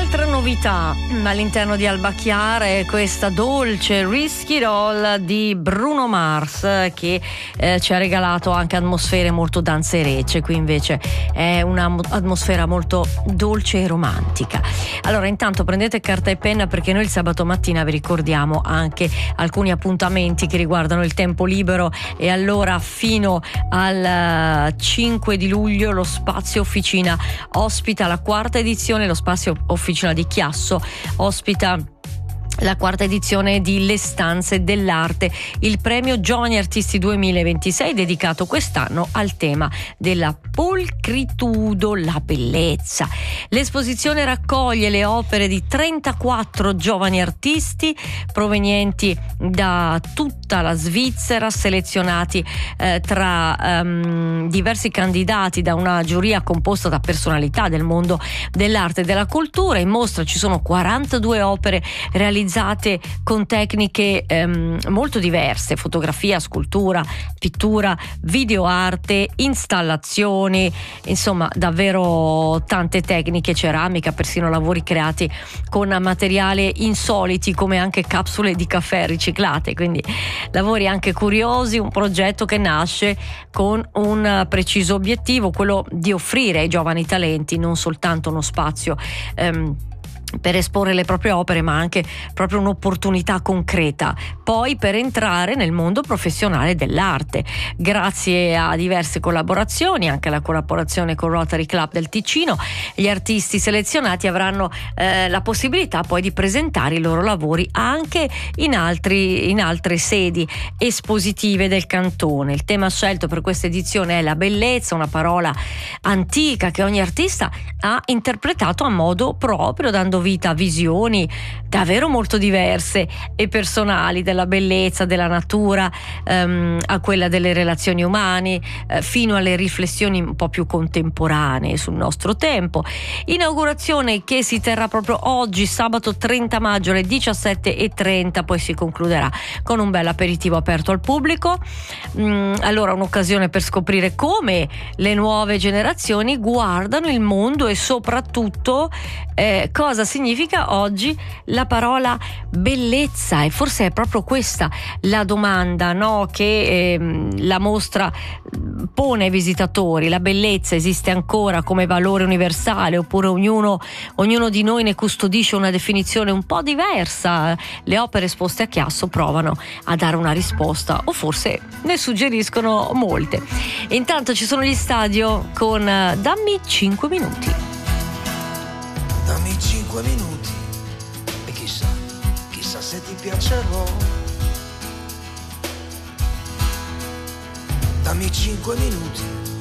Un'altra novità all'interno di Alba Chiara è questa dolce Risky Roll di Bruno Mars, che ci ha regalato anche atmosfere molto danzerecce. Qui invece è un'atmosfera molto dolce e romantica. Allora, intanto prendete carta e penna, perché noi il sabato mattina vi ricordiamo anche alcuni appuntamenti che riguardano il tempo libero. E allora fino al 5 di luglio lo Spazio Officina ospita la quarta edizione, lo Spazio Officina di Chiasso ospita la quarta edizione di Le Stanze dell'Arte, il premio Giovani Artisti 2026, dedicato quest'anno al tema della pulcritudo, la bellezza. L'esposizione raccoglie le opere di 34 giovani artisti provenienti da tutta la Svizzera, selezionati tra diversi candidati da una giuria composta da personalità del mondo dell'arte e della cultura. In mostra ci sono 42 opere realizzate con tecniche molto diverse: fotografia, scultura, pittura, videoarte, installazioni, insomma davvero tante tecniche, ceramica, persino lavori creati con materiali insoliti come anche capsule di caffè riciclate, quindi lavori anche curiosi. Un progetto che nasce con un preciso obiettivo, quello di offrire ai giovani talenti non soltanto uno spazio per esporre le proprie opere, ma anche proprio un'opportunità concreta poi per entrare nel mondo professionale dell'arte, grazie a diverse collaborazioni, anche la collaborazione con Rotary Club del Ticino. Gli artisti selezionati avranno la possibilità poi di presentare i loro lavori anche in altre sedi espositive del cantone. Il tema scelto per questa edizione è la bellezza, una parola antica che ogni artista ha interpretato a modo proprio, dando vita a visioni davvero molto diverse e personali della bellezza, della natura, a quella delle relazioni umane, fino alle riflessioni un po' più contemporanee sul nostro tempo. Inaugurazione che si terrà proprio oggi, sabato 30 maggio alle 17:30, poi si concluderà con un bel aperitivo aperto al pubblico. Allora, un'occasione per scoprire come le nuove generazioni guardano il mondo e soprattutto cosa significa oggi la parola bellezza. E forse è proprio questa la domanda, no, che la mostra pone ai visitatori. La bellezza esiste ancora come valore universale, oppure ognuno di noi ne custodisce una definizione un po' diversa? Le opere esposte a Chiasso provano a dare una risposta, o forse ne suggeriscono molte. E intanto ci sono gli Stadio con Dammi 5 minuti. Dammi 5 minuti e chissà se ti piacerò. Dammi 5 minuti